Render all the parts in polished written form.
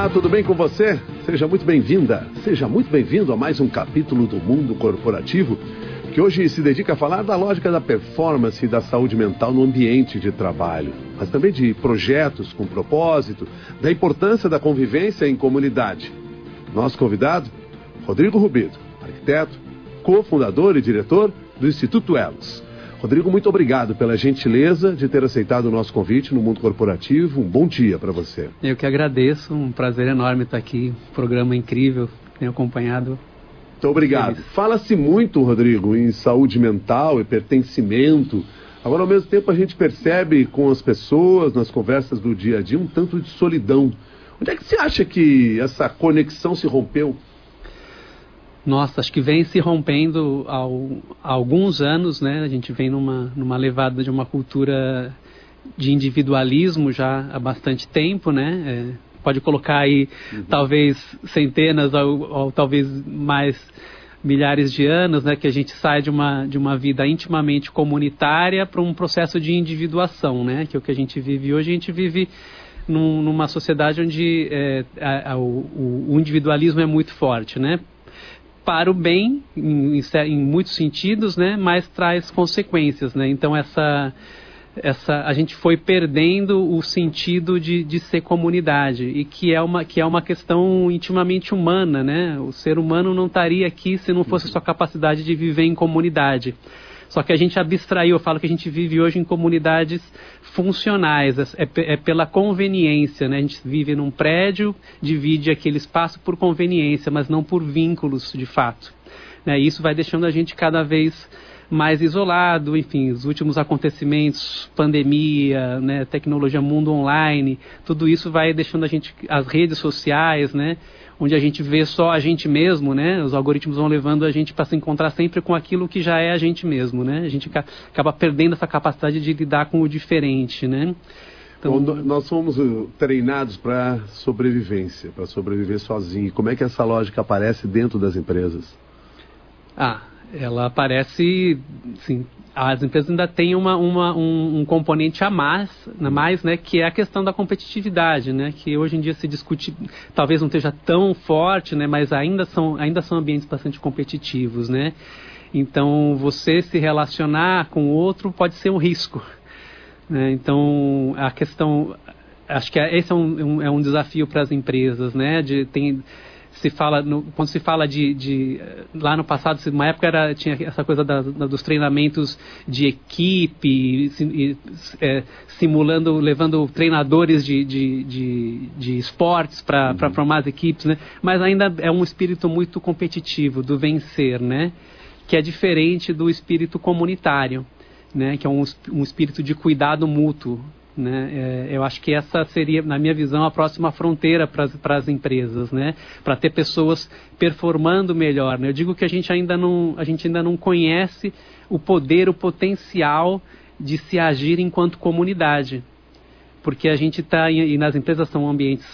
Olá, tudo bem com você? Seja muito bem-vinda, seja muito bem-vindo a mais um capítulo do Mundo Corporativo, que hoje se dedica a falar da lógica da performance e da saúde mental no ambiente de trabalho, mas também de projetos com propósito, da importância da convivência em comunidade. Nosso convidado, Rodrigo Rubido, arquiteto, cofundador e diretor do Instituto Elos. Rodrigo, muito obrigado pela gentileza de ter aceitado o nosso convite no Mundo Corporativo. Um bom dia para você. Eu que agradeço, um prazer enorme estar aqui, um programa incrível, tenho acompanhado. Muito obrigado. Fala-se muito, Rodrigo, em saúde mental e pertencimento. Agora, ao mesmo tempo, a gente percebe com as pessoas, nas conversas do dia a dia, um tanto de solidão. Onde é que você acha que essa conexão se rompeu? Nossa, acho que vem se rompendo há alguns anos, né? A gente vem numa levada de uma cultura de individualismo já há bastante tempo, né? Pode colocar aí talvez centenas ou talvez mais milhares de anos, né? Que a gente sai de uma vida intimamente comunitária para um processo de individuação, né? Que é o que a gente vive hoje. A gente vive numa sociedade onde o individualismo é muito forte, né? Para o bem, em muitos sentidos, né, mas traz consequências, né? Então a gente foi perdendo o sentido de ser comunidade, e que é uma questão intimamente humana, né? O ser humano não estaria aqui se não fosse a sua capacidade de viver em comunidade. Só que a gente abstraiu, eu falo que a gente vive hoje em comunidades funcionais, é pela conveniência, né? A gente vive num prédio, divide aquele espaço por conveniência, mas não por vínculos de fato, né? E isso vai deixando a gente cada vez mais isolado. Enfim, os últimos acontecimentos, pandemia, né, tecnologia, mundo online, tudo isso vai deixando a gente, as redes sociais, né, onde a gente vê só a gente mesmo, né, os algoritmos vão levando a gente para se encontrar sempre com aquilo que já é a gente mesmo, né, a gente acaba perdendo essa capacidade de lidar com o diferente, né. Então, nós somos treinados para sobrevivência, para sobreviver sozinho. Como é que essa lógica aparece dentro das empresas? Ela aparece, sim, as empresas ainda têm um componente a mais, né, que é a questão da competitividade, né, que hoje em dia se discute, talvez não esteja tão forte, né, mas ainda são ambientes bastante competitivos, né. Então, você se relacionar com o outro pode ser um risco, né. Então, a questão, acho que esse é um desafio para as empresas, né, quando se fala de lá no passado, uma época tinha essa coisa dos treinamentos de equipe, simulando, levando treinadores de esportes para formar as equipes, né? Mas ainda é um espírito muito competitivo, do vencer, né? Que é diferente do espírito comunitário, né? Que é um espírito de cuidado mútuo, né? Eu acho que essa seria, na minha visão, a próxima fronteira para as empresas, né? Para ter pessoas performando melhor, né? Eu digo que a gente ainda não conhece o poder, o potencial de se agir enquanto comunidade, porque a gente está, e nas empresas são ambientes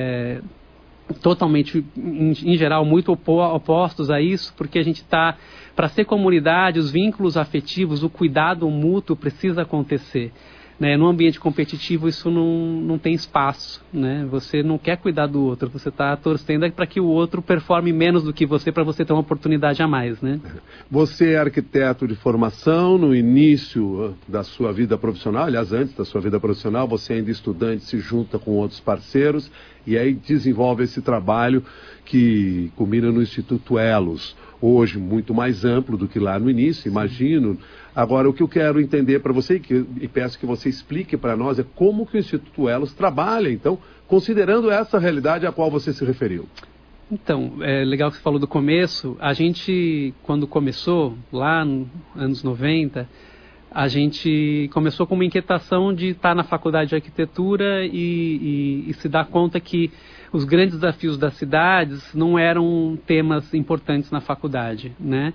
totalmente, em geral, muito opostos a isso, porque a gente está, para ser comunidade, os vínculos afetivos, o cuidado mútuo precisa acontecer, né? No ambiente competitivo isso não tem espaço, né? Você não quer cuidar do outro, você está torcendo para que o outro performe menos do que você, para você ter uma oportunidade a mais, né? Você é arquiteto de formação. No início da sua vida profissional, aliás, antes da sua vida profissional, você ainda estudante, se junta com outros parceiros e aí desenvolve esse trabalho que culmina no Instituto Elos, hoje muito mais amplo do que lá no início, imagino. Agora, o que eu quero entender para você, e peço que você explique para nós, é como que o Instituto Elos trabalha, então, considerando essa realidade a qual você se referiu. Então, é legal que você falou do começo. A gente, quando começou, lá nos anos 90, a gente começou com uma inquietação de estar na faculdade de arquitetura e se dar conta que os grandes desafios das cidades não eram temas importantes na faculdade, né?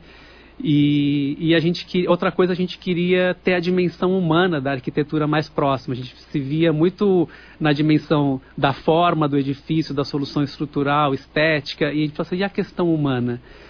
E outra coisa, a gente queria ter a dimensão humana da arquitetura mais próxima. A gente se via muito na dimensão da forma do edifício, da solução estrutural, estética, e a gente falou assim, e a questão humana?